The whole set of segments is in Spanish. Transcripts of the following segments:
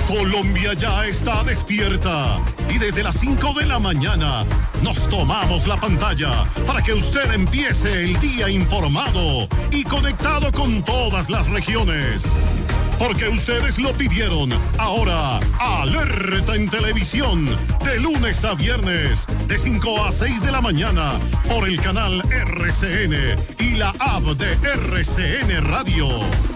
Colombia ya está despierta y desde las 5 de la mañana nos tomamos la pantalla para que usted empiece el día informado y conectado con todas las regiones. Porque ustedes lo pidieron. Ahora, Alerta en Televisión, de lunes a viernes, de 5 a 6 de la mañana, por el canal RCN y la app de RCN Radio.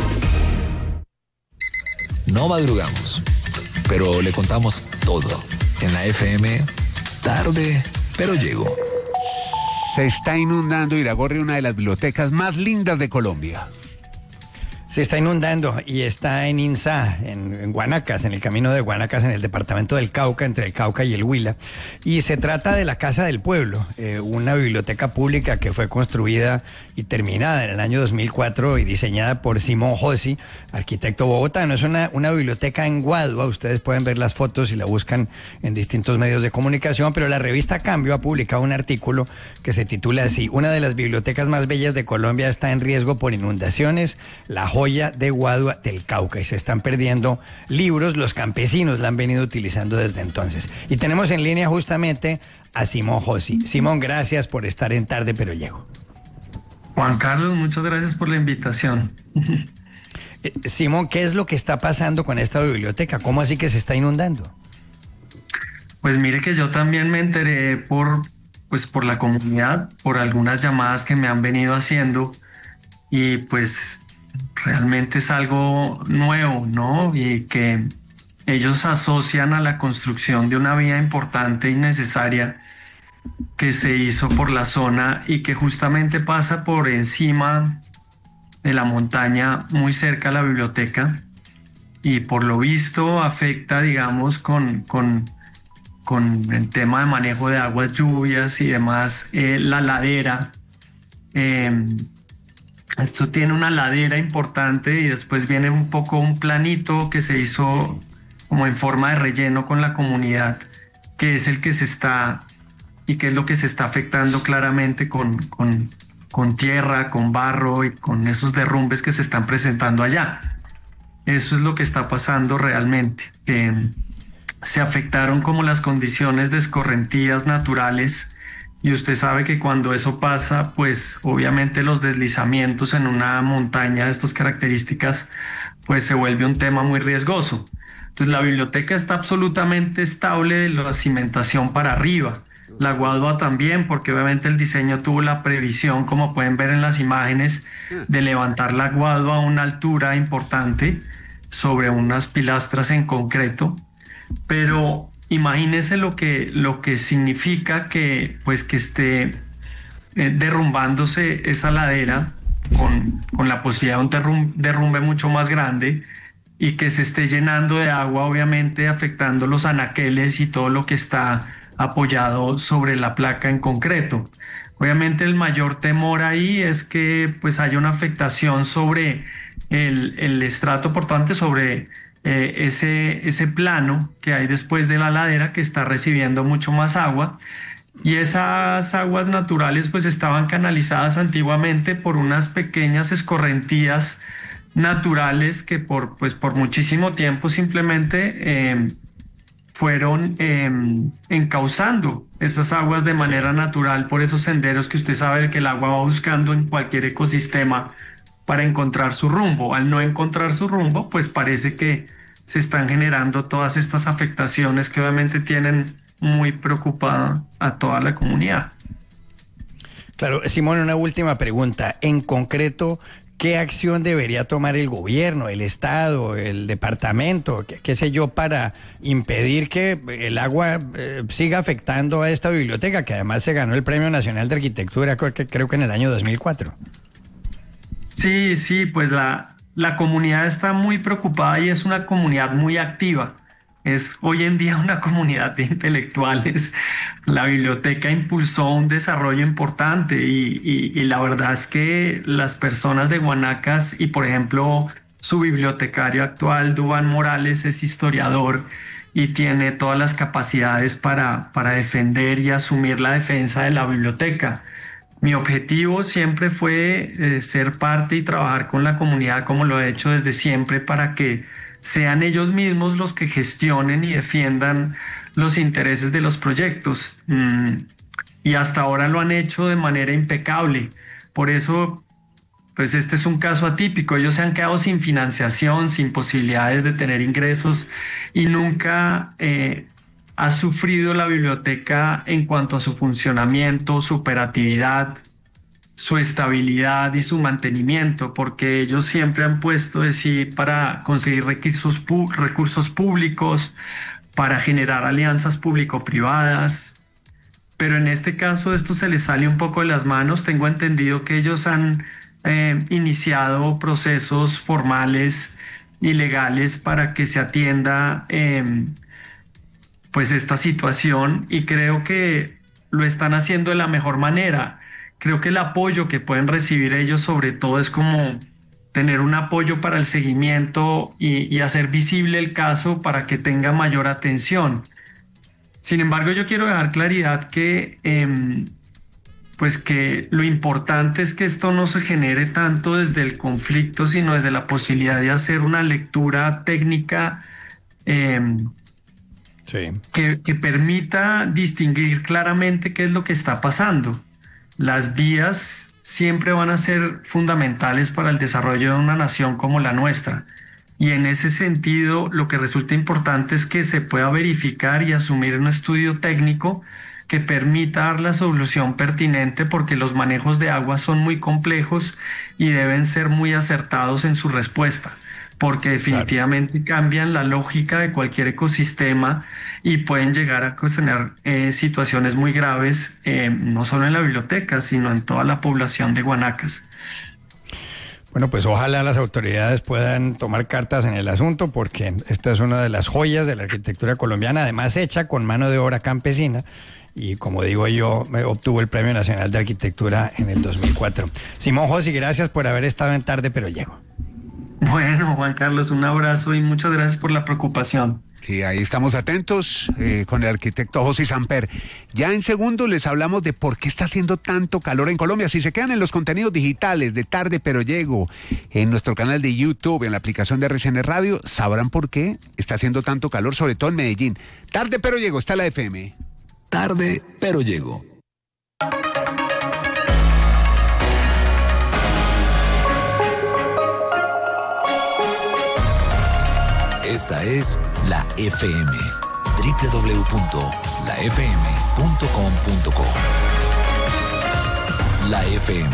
No madrugamos, pero le contamos todo. En la FM, tarde, pero llego. Se está inundando Iragorri, una de las bibliotecas más lindas de Colombia. Se está inundando y está en Insa, en Guanacas, en el camino de Guanacas, en el departamento del Cauca, entre el Cauca y el Huila. Y se trata de la Casa del Pueblo, una biblioteca pública que fue construida y terminada en el año 2004 y diseñada por Simón Jossi, arquitecto bogotano. Es una biblioteca en Guadua, ustedes pueden ver las fotos y la buscan en distintos medios de comunicación, pero la revista Cambio ha publicado un artículo que se titula así: una de las bibliotecas más bellas de Colombia está en riesgo por inundaciones, la joya de Guadua del Cauca, y se están perdiendo libros. Los campesinos la han venido utilizando desde entonces. Y tenemos en línea justamente a Simón Jossi. Simón, gracias por estar en Tarde Pero Llego. Juan Carlos, muchas gracias por la invitación. Simón, ¿qué es lo que está pasando con esta biblioteca? ¿Cómo así que se está inundando? Pues mire que yo también me enteré por la comunidad, por algunas llamadas que me han venido haciendo, y pues realmente es algo nuevo, ¿no? Y que ellos asocian a la construcción de una vía importante y necesaria que se hizo por la zona y que justamente pasa por encima de la montaña, muy cerca a la biblioteca, y por lo visto afecta, digamos, con el tema de manejo de aguas, lluvias y demás, la ladera. Esto tiene una ladera importante y después viene un poco un planito que se hizo como en forma de relleno con la comunidad, que es el que se está, y que es lo que se está afectando claramente con tierra, con barro y con esos derrumbes que se están presentando allá. Eso es lo que está pasando realmente. Se afectaron como las condiciones de escorrentías naturales. Y usted sabe que cuando eso pasa, pues obviamente los deslizamientos en una montaña de estas características, pues se vuelve un tema muy riesgoso. Entonces la biblioteca está absolutamente estable de la cimentación para arriba. La Guadua también, porque obviamente el diseño tuvo la previsión, como pueden ver en las imágenes, de levantar la Guadua a una altura importante sobre unas pilastras en concreto. Pero imagínese lo que significa que esté derrumbándose esa ladera con la posibilidad de un derrumbe mucho más grande, y que se esté llenando de agua, obviamente afectando los anaqueles y todo lo que está apoyado sobre la placa en concreto. Obviamente el mayor temor ahí es que pues haya una afectación sobre el estrato portante, sobre ese plano que hay después de la ladera, que está recibiendo mucho más agua, y esas aguas naturales pues estaban canalizadas antiguamente por unas pequeñas escorrentías naturales que por muchísimo tiempo simplemente fueron encauzando esas aguas de manera natural por esos senderos que usted sabe que el agua va buscando en cualquier ecosistema para encontrar su rumbo. Al no encontrar su rumbo, pues parece que se están generando todas estas afectaciones que obviamente tienen muy preocupada a toda la comunidad. Claro, Simón, una última pregunta. En concreto, ¿qué acción debería tomar el gobierno, el Estado, el departamento, qué sé yo, para impedir que el agua siga afectando a esta biblioteca, que además se ganó el Premio Nacional de Arquitectura, creo que en el año 2004? Sí, pues la comunidad está muy preocupada y es una comunidad muy activa. Es hoy en día una comunidad de intelectuales. La biblioteca impulsó un desarrollo importante y la verdad es que las personas de Guanacas, y por ejemplo su bibliotecario actual, Duván Morales, es historiador y tiene todas las capacidades para defender y asumir la defensa de la biblioteca. Mi objetivo siempre fue ser parte y trabajar con la comunidad, como lo he hecho desde siempre, para que sean ellos mismos los que gestionen y defiendan los intereses de los proyectos. Y hasta ahora lo han hecho de manera impecable. Por eso, pues este es un caso atípico. Ellos se han quedado sin financiación, sin posibilidades de tener ingresos, y nunca ha sufrido la biblioteca en cuanto a su funcionamiento, su operatividad, su estabilidad y su mantenimiento, porque ellos siempre han puesto de sí para conseguir recursos públicos, para generar alianzas público-privadas. Pero en este caso esto se les sale un poco de las manos. Tengo entendido que ellos han iniciado procesos formales y legales para que se atienda pues esta situación, y creo que lo están haciendo de la mejor manera. Creo que el apoyo que pueden recibir ellos sobre todo es como tener un apoyo para el seguimiento y hacer visible el caso para que tenga mayor atención. Sin embargo, yo quiero dejar claridad que pues que lo importante es que esto no se genere tanto desde el conflicto, sino desde la posibilidad de hacer una lectura técnica que permita distinguir claramente qué es lo que está pasando. Las vías siempre van a ser fundamentales para el desarrollo de una nación como la nuestra. Y en ese sentido, lo que resulta importante es que se pueda verificar y asumir un estudio técnico que permita dar la solución pertinente, porque los manejos de agua son muy complejos y deben ser muy acertados en su respuesta, porque definitivamente cambian la lógica de cualquier ecosistema y pueden llegar a ocasionar situaciones muy graves, no solo en la biblioteca, sino en toda la población de Guanacas. Bueno, pues ojalá las autoridades puedan tomar cartas en el asunto, porque esta es una de las joyas de la arquitectura colombiana, además hecha con mano de obra campesina, y como digo yo, obtuvo el Premio Nacional de Arquitectura en el 2004. Simón Josi, gracias por haber estado en Tarde Pero Llego. Bueno, Juan Carlos, un abrazo y muchas gracias por la preocupación. Sí, ahí estamos atentos con el arquitecto Josi Samper. Ya en segundo les hablamos de por qué está haciendo tanto calor en Colombia. Si se quedan en los contenidos digitales de Tarde Pero Llego, en nuestro canal de YouTube, en la aplicación de RCN Radio, sabrán por qué está haciendo tanto calor, sobre todo en Medellín. Tarde Pero Llego, está la FM. Tarde Pero Llego. Esta es la FM, www.lafm.com.co. La FM.